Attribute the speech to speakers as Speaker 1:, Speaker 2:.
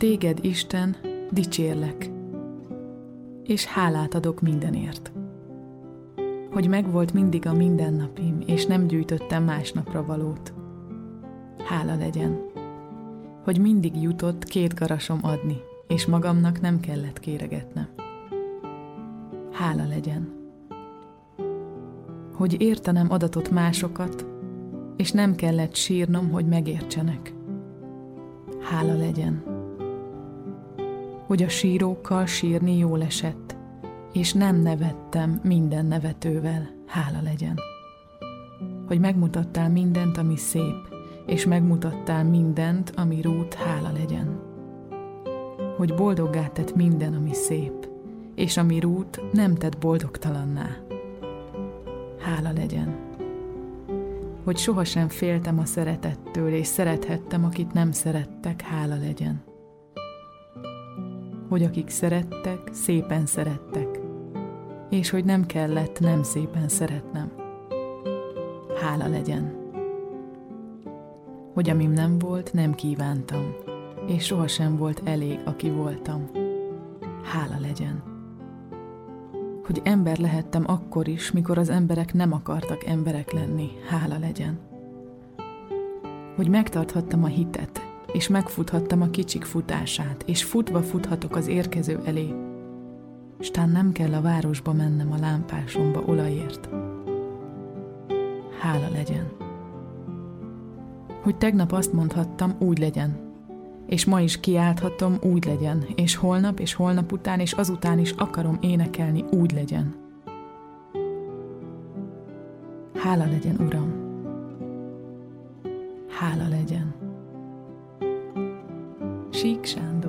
Speaker 1: téged, Isten, dicsérlek, és hálát adok mindenért. Hogy megvolt mindig a mindennapim, és nem gyűjtöttem másnapra valót. Hála legyen. Hogy mindig jutott 2 garasom adni, és magamnak nem kellett kéregetnem. Hála legyen. Hogy értenem adatot másokat, és nem kellett sírnom, hogy megértsenek. Hála legyen. Hogy a sírókkal sírni jól esett, és nem nevettem minden nevetővel. Hála legyen. Hogy megmutattál mindent, ami szép, és megmutattál mindent, ami rút. Hála legyen. Hogy boldoggá tett minden, ami szép, és ami rút nem tett boldogtalanná. Hála legyen. Hogy sohasem féltem a szeretettől, és szerethettem, akit nem szerettek. Hála legyen. Hogy akik szerettek, szépen szerettek, és hogy nem kellett nem szépen szeretnem. Hála legyen. Hogy amim nem volt, nem kívántam, és sohasem volt elég, aki voltam. Hála legyen. Hogy ember lehettem akkor is, mikor az emberek nem akartak emberek lenni. Hála legyen. Hogy megtarthattam a hitet, és megfuthattam a kicsik futását, és futva futhatok az érkező elé. Stán nem kell a városba mennem a lámpásomba olajért. Hála legyen. Hogy tegnap azt mondhattam, úgy legyen, és ma is kiálthatom, úgy legyen, és holnap után, és azután is akarom énekelni, úgy legyen. Hála legyen, Uram! Hála legyen! Síksán